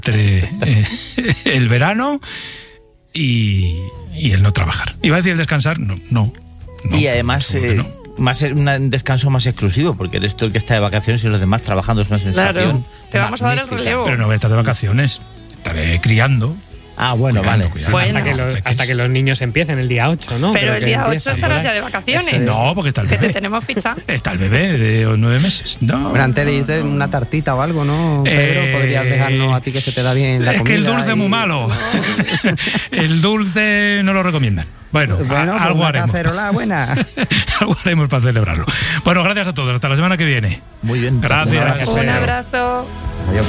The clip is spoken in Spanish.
entre el verano y el no trabajar. Iba a decir el descansar, no. Y además, un descanso más exclusivo, porque eres tú el que está de vacaciones y los demás trabajando, es una sensación. Claro, te vamos a dar el relevo. Pero no voy a estar de vacaciones, estaré criando. Ah, bueno, vale. Bueno. Hasta que los niños empiecen el día 8, ¿no? Pero el día 8 empieza, estarás ya de vacaciones. No, porque está el Que bebé. te tenemos ficha. Está el bebé de 9 meses. No. Pero antes de irte, una tartita o algo, ¿no, Pedro? ¿Podrías dejarnos a ti que se te da bien la comida? Es que el dulce es muy malo. El dulce no lo recomiendan. Bueno, algo haremos. Una cacerola buena. Algo haremos para celebrarlo. Bueno, gracias a todos. Hasta la semana que viene. Muy bien. Gracias. Un abrazo. Adiós.